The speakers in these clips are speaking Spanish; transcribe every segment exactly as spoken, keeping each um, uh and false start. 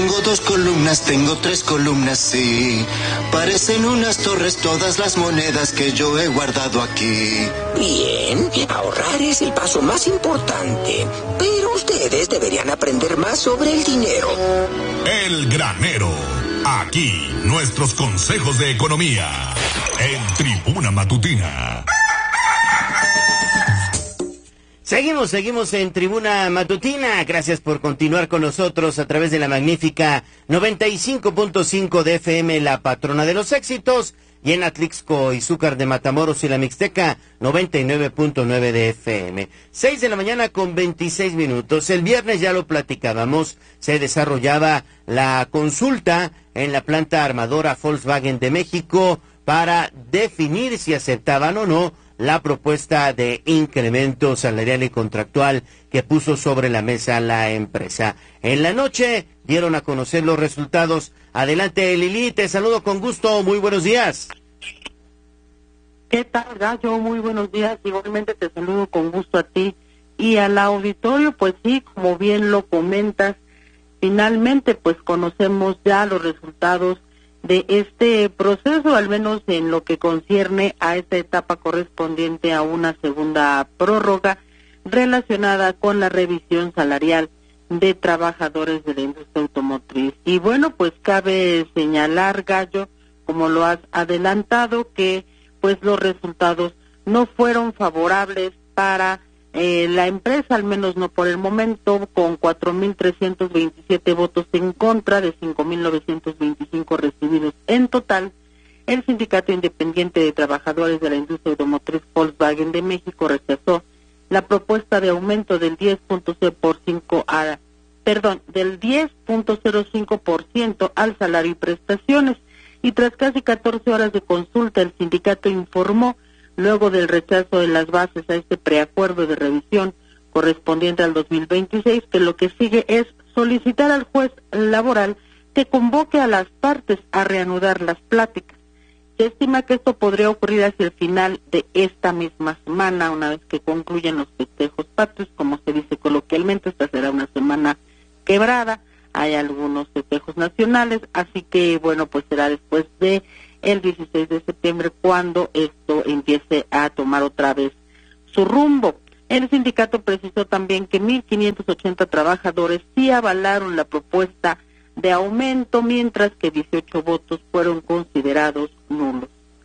Tengo dos columnas, tengo tres columnas, sí. Parecen unas torres todas las monedas que yo he guardado aquí. Bien, ahorrar es el paso más importante. Pero ustedes deberían aprender más sobre el dinero. El Granero. Aquí, nuestros consejos de economía. En Tribuna Matutina. Seguimos, seguimos en Tribuna Matutina. Gracias por continuar con nosotros a través de la magnífica noventa y cinco punto cinco de F M, la patrona de los éxitos, y en Atlixco, Izúcar de Matamoros y la Mixteca, noventa y nueve punto nueve de F M. Seis de la mañana con veintiséis minutos. El viernes, ya lo platicábamos, se desarrollaba la consulta en la planta armadora Volkswagen de México para definir si aceptaban o no la propuesta de incremento salarial y contractual que puso sobre la mesa la empresa. En la noche dieron a conocer los resultados. Adelante, Lili, te saludo con gusto, muy buenos días. ¿Qué tal, Gallo? Muy buenos días, igualmente te saludo con gusto a ti y al auditorio. Pues sí, como bien lo comentas, finalmente pues conocemos ya los resultados de este proceso, al menos en lo que concierne a esta etapa correspondiente a una segunda prórroga relacionada con la revisión salarial de trabajadores de la industria automotriz. Y bueno, pues cabe señalar, Gallo, como lo has adelantado, que pues los resultados no fueron favorables para Eh, la empresa, al menos no por el momento, con cuatro mil trescientos veintisiete votos en contra de cinco mil novecientos veinticinco recibidos en total. El Sindicato Independiente de Trabajadores de la Industria Automotriz Volkswagen de México rechazó la propuesta de aumento del diez punto cero por ciento a, perdón, del diez punto cero cinco por ciento al salario y prestaciones, y tras casi catorce horas de consulta, el sindicato informó, luego del rechazo de las bases a este preacuerdo de revisión correspondiente al dos mil veintiséis, que lo que sigue es solicitar al juez laboral que convoque a las partes a reanudar las pláticas. Se estima que esto podría ocurrir hacia el final de esta misma semana, una vez que concluyan los festejos patrios, como se dice coloquialmente. Esta será una semana quebrada, hay algunos festejos nacionales, así que bueno, pues será después de el dieciséis de septiembre cuando esto empiece a tomar otra vez su rumbo. El sindicato precisó también que mil quinientos ochenta trabajadores sí avalaron la propuesta de aumento, mientras que dieciocho votos fueron considerados nulos.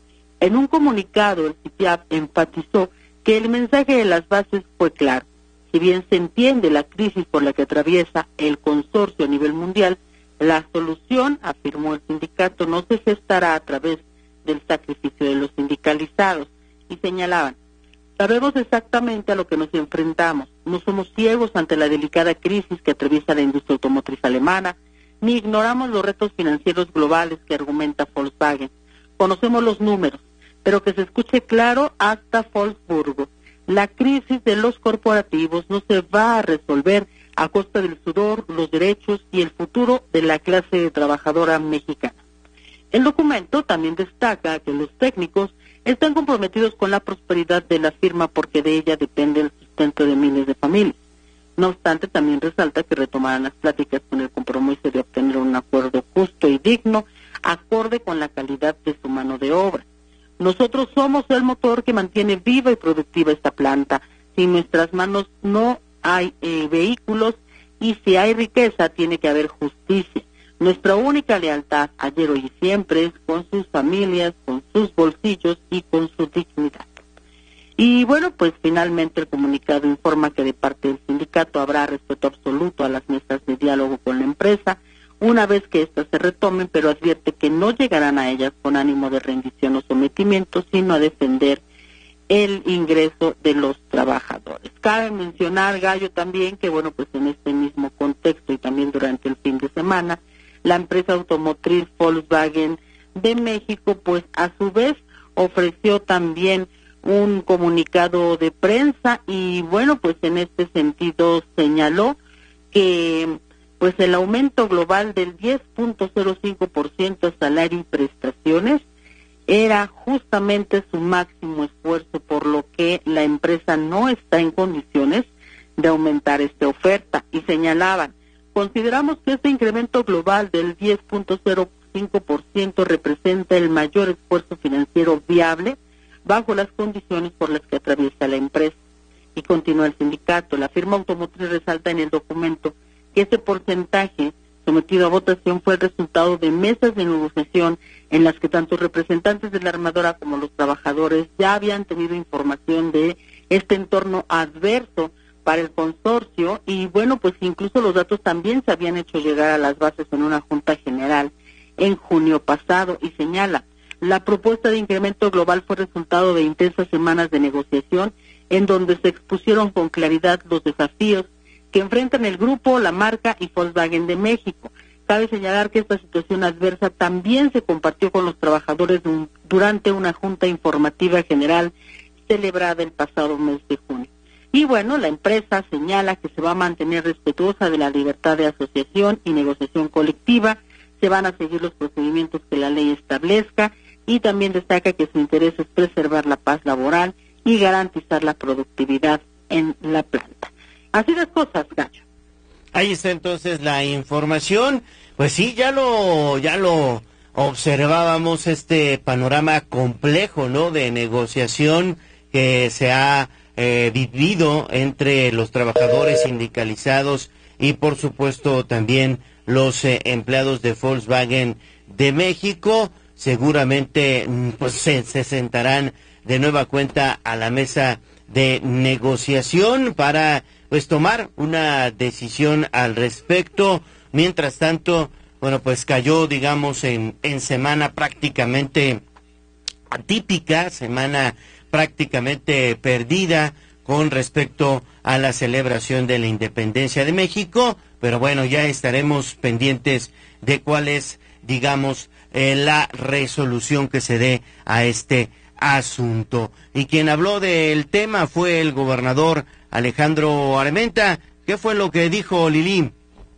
En un comunicado, el C I T I A P enfatizó que el mensaje de las bases fue claro. Si bien se entiende la crisis por la que atraviesa el consorcio a nivel mundial, la solución, afirmó el sindicato, no se gestará a través del sacrificio de los sindicalizados. Y señalaban, sabemos exactamente a lo que nos enfrentamos. No somos ciegos ante la delicada crisis que atraviesa la industria automotriz alemana, ni ignoramos los retos financieros globales que argumenta Volkswagen. Conocemos los números, pero que se escuche claro hasta Wolfsburgo. La crisis de los corporativos no se va a resolver a costa del sudor, los derechos y el futuro de la clase trabajadora mexicana. El documento también destaca que los técnicos están comprometidos con la prosperidad de la firma porque de ella depende el sustento de miles de familias. No obstante, también resalta que retomarán las pláticas con el compromiso de obtener un acuerdo justo y digno, acorde con la calidad de su mano de obra. Nosotros somos el motor que mantiene viva y productiva esta planta. Si nuestras manos no hay eh, vehículos, y si hay riqueza tiene que haber justicia. Nuestra única lealtad ayer, hoy y siempre es con sus familias, con sus bolsillos y con su dignidad. Y bueno, pues finalmente el comunicado informa que de parte del sindicato habrá respeto absoluto a las mesas de diálogo con la empresa una vez que éstas se retomen, pero advierte que no llegarán a ellas con ánimo de rendición o sometimiento, sino a defender el ingreso de los trabajadores. Cabe mencionar, Gallo, también que, bueno, pues en este mismo contexto y también durante el fin de semana, la empresa automotriz Volkswagen de México, pues a su vez ofreció también un comunicado de prensa y, bueno, pues en este sentido señaló que pues el aumento global del diez punto cero cinco por ciento a salario y prestaciones era justamente su máximo esfuerzo, por lo que la empresa no está en condiciones de aumentar esta oferta. Y señalaban, consideramos que este incremento global del diez punto cero cinco por ciento representa el mayor esfuerzo financiero viable bajo las condiciones por las que atraviesa la empresa. Y continúa el sindicato. La firma automotriz resalta en el documento que este porcentaje sometido a votación fue el resultado de mesas de negociación en las que tanto representantes de la armadora como los trabajadores ya habían tenido información de este entorno adverso para el consorcio y bueno, pues incluso los datos también se habían hecho llegar a las bases en una junta general en junio pasado y señala, la propuesta de incremento global fue resultado de intensas semanas de negociación en donde se expusieron con claridad los desafíos que enfrentan el grupo, la marca y Volkswagen de México. Cabe señalar que esta situación adversa también se compartió con los trabajadores durante una junta informativa general celebrada el pasado mes de junio. Y bueno, la empresa señala que se va a mantener respetuosa de la libertad de asociación y negociación colectiva, se van a seguir los procedimientos que la ley establezca y también destaca que su interés es preservar la paz laboral y garantizar la productividad en la planta. Así las cosas, Gacho. Ahí está entonces la información. Pues sí, ya lo, ya lo observábamos, este panorama complejo, ¿no?, de negociación que se ha eh, vivido entre los trabajadores sindicalizados y por supuesto también los eh, empleados de Volkswagen de México. Seguramente pues se, se sentarán de nueva cuenta a la mesa de negociación para pues tomar una decisión al respecto. Mientras tanto, bueno, pues cayó, digamos, en, en semana prácticamente atípica, semana prácticamente perdida con respecto a la celebración de la independencia de México, pero bueno, ya estaremos pendientes de cuál es, digamos, eh, la resolución que se dé a este asunto. Y quien habló del tema fue el gobernador Alejandro Armenta. ¿Qué fue lo que dijo, Lili?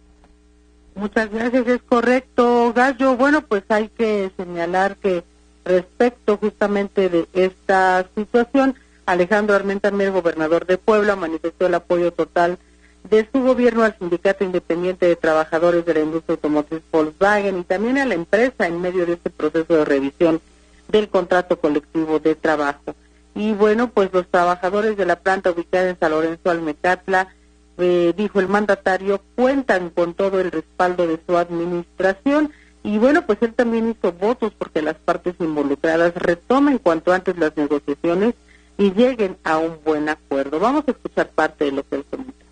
Muchas gracias, es correcto, Gallo. Bueno, pues hay que señalar que respecto justamente de esta situación, Alejandro Armenta, el gobernador de Puebla, manifestó el apoyo total de su gobierno al Sindicato Independiente de Trabajadores de la Industria Automotriz Volkswagen y también a la empresa en medio de este proceso de revisión del contrato colectivo de trabajo. Y bueno, pues los trabajadores de la planta ubicada en San Lorenzo Almecatla, eh, dijo el mandatario, cuentan con todo el respaldo de su administración y bueno, pues él también hizo votos porque las partes involucradas retomen cuanto antes las negociaciones y lleguen a un buen acuerdo. Vamos a escuchar parte de lo que él comenta.